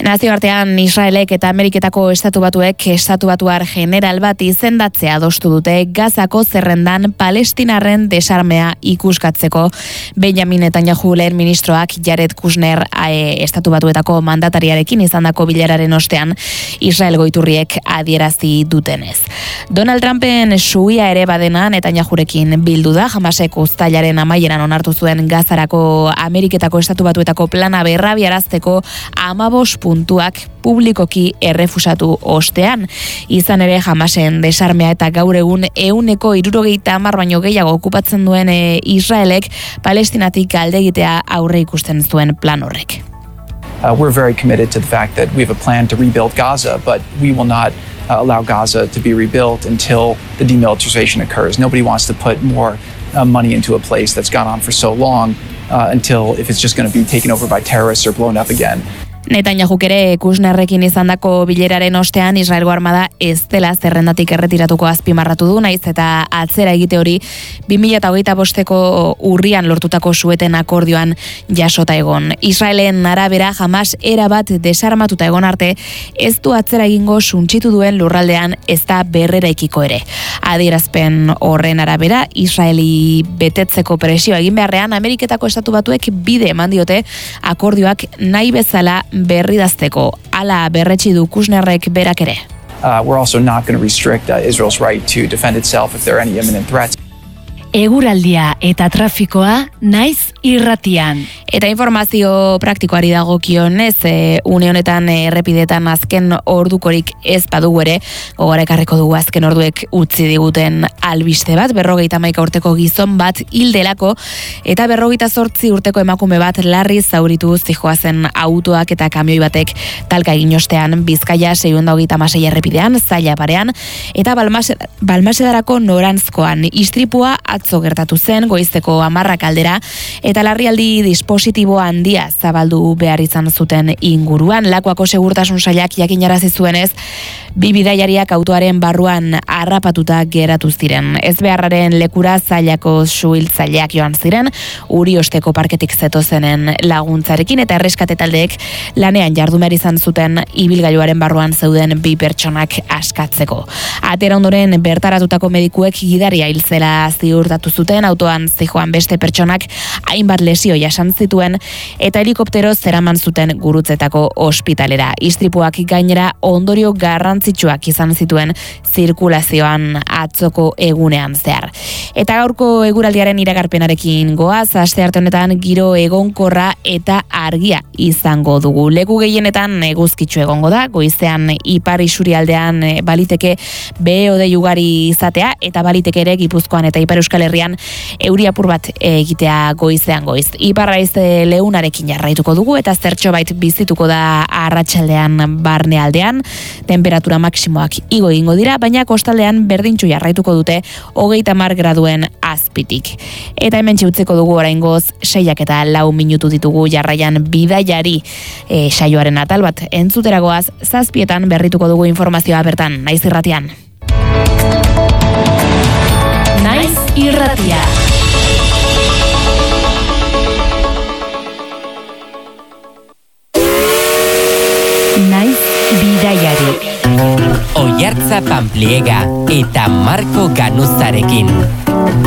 Nazioartean Israelek eta Ameriketako estatubatuar general bat izendatzea adostu dute Gazako zerrendan Palestinarren desarmea ikuskatzeko. Benjamin Netanyahu lehen ministroak Jared Kushner estatubatuetako mandatariarekin izandako bileraren ostean Israelgo iturriek adierazi dutenez. Donald Trumpen suia ere badena Netanyahurekin bildu da. Hamasek uztailaren amaieran onartu zuen Gazarako Ameriketako estatubatuetako plana berrabiarazteko 15 puntuak publikoki errefusatu ostean. Izan ere Hamasen desarmea eta gaur egun 170 baino gehiago okupatzen duen Israelek Palestinatik alde egitea aurre ikusten zuen plan horrek. We're very committed to the fact that we have a plan to rebuild Gaza, but we will not allow Gaza to be rebuilt until the demilitarization occurs. Nobody wants to put more money into a place that's gone on for so long until if it's just going to be taken over by terrorists or blown up again. Netanyahuk ere Kushnerrekin izandako bileraren ostean Israelgo armada ez dela zerrendatik erretiratuko azpimarratu du, naiz eta atzera egite hori 2025ko urrian lortutako sueten akordioan jasota egon. Israelen arabera Hamas erabat desarmatuta egon arte ez du atzera egingo suntsitu duen lurraldean ez da berreraikiko ere. Adierazpen horren arabera Israeli betetzeko presioa egin beharrean Ameriketako estatubatuek bide eman diote akordioak nahi bezala berridazteko. Hala berretsi du Kushnerrek berak ere. We're also not going to restrict Israel's right to defend itself if there are any imminent threats. Eguraldia eta trafikoa naiz irratian. Eta informazio praktikoari dagokionez, une honetan errepidetan azken ordukorik ez badugu ere, gogora ekarriko dugu azken orduek utzi diguten albiste bat, 51 urteko gizon bat hildelako, eta 58 urteko emakume bat larri zauritu zihoazen autoak eta kamioi batek talka egin ostean Bizkaia 626 errepidean, Zaila parean, eta Balmasedarako noranzkoan istripua atzo gertatu zen goizeko 10 aldera, eta larrialdi dispositibo handia zabaldu behar izan zuten inguruan. Lakuako segurtasun sailak jakinarazi zuenez, 2 bidaiariak autoaren barruan harrapatuta geratu ziren. Ez beharraren lekura Zailako suhiltzaileak joan ziren, Uriosteko parketik zetozenen laguntzarekin, eta erreskate taldeek lanean jardu behar izan zuten ibilgailuaren barruan zeuden 2 pertsonak askatzeko. Atera ondoren bertaratutako medikuek gidaria hil zela ziurtatu zuten, autoan zihoan beste pertsonak hainbat lesio jasan zituen eta helikoptero zeraman zuten Gurutzetako ospitalera. Istripuak gainera ondorio garrantzitsuak izan zituen zirkulazioan atzoko egunean zehar. Eta gaurko eguraldiaren iragarpenarekin goaz, astearte honetan giro egonkorra eta argia izango dugu. Leku gehienetan eguzkitsu egongo da, goizean ipar isurialdean baliteke behe-hodei ugari izatea, eta baliteke ere Gipuzkoan eta Ipar Euskal Herrian euri apur bat egitea goizean goiz. Iparraiz leunarekin jarraituko dugu eta zertxo bait bizituko da arratsaldean barnealdean. Temperatura maksimoak igo egingo dira, baina kostaldean berdintxu jarraituko dute 30 graduen azpitik. Eta hementxe utziko dugu oraingoz 6:04 minutu ditugu jarraian bidaiari saioaren atal bat entzuteragoaz, 7:00 berrituko dugu informazioa bertan, naiz irratian. Naiz irratia. Naiz bidaiari. Oiartza Pampliega eta Marko Ganuzarekin.